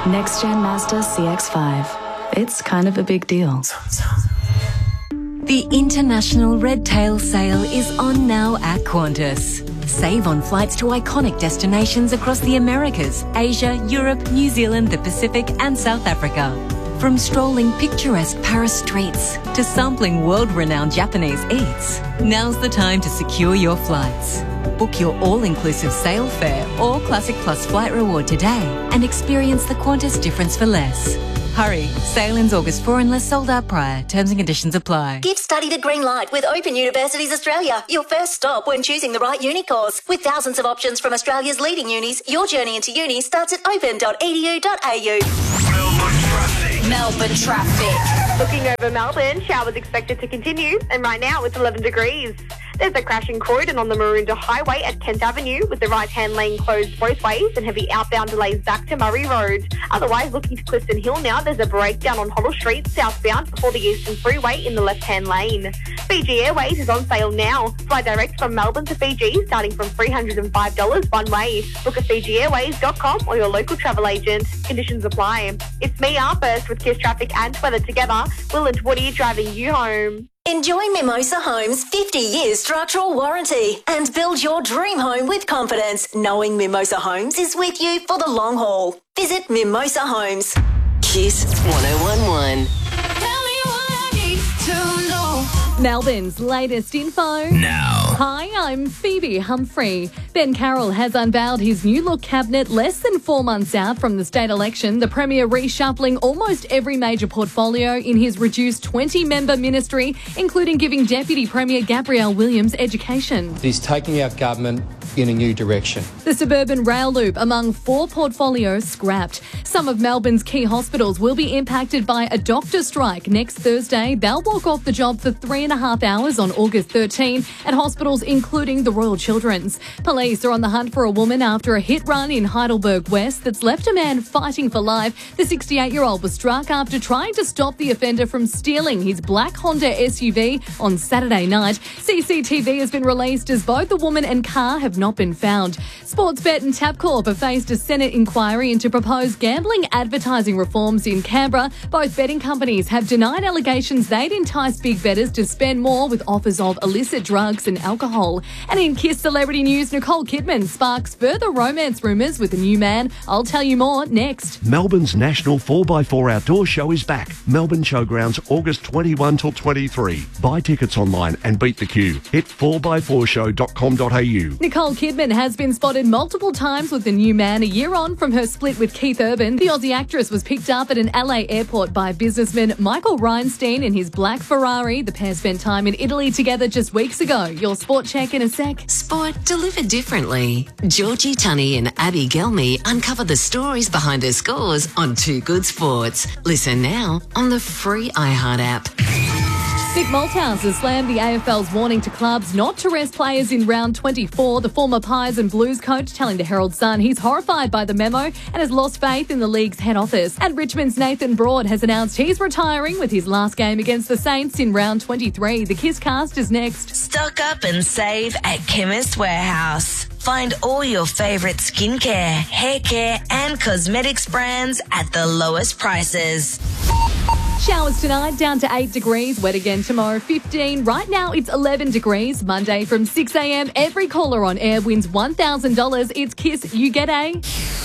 Next Gen Mazda CX-5. It's kind of a big deal. The International Red Tail Sale is on now at Qantas. Save on flights to iconic destinations across the Americas, Asia, Europe, New Zealand, the Pacific and South Africa. From strolling picturesque Paris streets to sampling world-renowned Japanese eats, now's the time to secure your flights. Book your all-inclusive sale fare or Classic Plus flight reward today and experience the Qantas difference for less. Hurry, sale ends August 4 unless sold out prior. Terms and conditions apply. Give study the green light with Open Universities Australia, your first stop when choosing the right uni course. With thousands of options from Australia's leading unis, your journey into uni starts at open.edu.au. Melbourne traffic. Looking over Melbourne, showers expected to continue, and right now it's 11 degrees. There's a crash in Croydon on the Maroondah Highway at Kent Avenue with the right-hand lane closed both ways and heavy outbound delays back to Murray Road. Otherwise, looking to Clifton Hill now, there's a breakdown on Hoddle Street southbound before the Eastern Freeway in the left-hand lane. Fiji Airways is on sale now. Fly direct from Melbourne to Fiji starting from $305 one way. Book at FijiAirways.com or your local travel agent. Conditions apply. It's me, Arpus, with Kiss Traffic and Weather together. Will and Woody driving you home. Enjoy Mimosa Homes' 50 years structural warranty and build your dream home with confidence, knowing Mimosa Homes is with you for the long haul. Visit Mimosa Homes. Kiss 1011. Melbourne's latest info. Now. Hi, I'm Phoebe Humphrey. Ben Carroll has unveiled his new look cabinet less than 4 months out from the state election, the Premier reshuffling almost every major portfolio in his reduced 20-member ministry, including giving Deputy Premier Gabrielle Williams education. He's taking our government in a new direction. The suburban rail loop among 4 portfolios scrapped. Some of Melbourne's key hospitals will be impacted by a doctor strike next Thursday. They'll walk off the job for 3.5 hours on August 13 at hospitals including the Royal Children's. Police are on the hunt for a woman after a hit run in Heidelberg West that's left a man fighting for life. The 68-year-old was struck after trying to stop the offender from stealing his black Honda SUV on Saturday night. CCTV has been released as both the woman and car have not been found. Sportsbet and Tabcorp have faced a Senate inquiry into proposed gambling advertising reforms in Canberra. Both betting companies have denied allegations they'd entice big bettors to spend more with offers of illicit drugs and alcohol. And in Kiss celebrity news, Nicole Kidman sparks further romance rumours with a new man. I'll tell you more next. Melbourne's national 4x4 outdoor show is back. Melbourne Showgrounds, August 21 till 23. Buy tickets online and beat the queue. Hit 4x4show.com.au. Nicole Kidman has been spotted multiple times with the new man a year on from her split with Keith Urban. The Aussie actress was picked up at an LA airport by businessman Michael Reinstein in his black Ferrari. The pair spent time in Italy together just weeks ago. Your sport check in a sec. Sport delivered differently. Georgie Tunney and Abby Gelmy uncover the stories behind their scores on Too Good Sports. Listen now on the free iHeart app. Nick Malthouse has slammed the AFL's warning to clubs not to rest players in round 24. The former Pies and Blues coach telling the Herald Sun he's horrified by the memo and has lost faith in the league's head office. And Richmond's Nathan Broad has announced he's retiring with his last game against the Saints in round 23. The Kiss Cast is next. Stock up and save at Chemist Warehouse. Find all your favourite skincare, hair care and cosmetics brands at the lowest prices. Showers tonight, down to 8 degrees. Wet again tomorrow, 15. Right now, it's 11 degrees. Monday from 6 a.m, every caller on air wins $1,000. It's Kiss, you get a...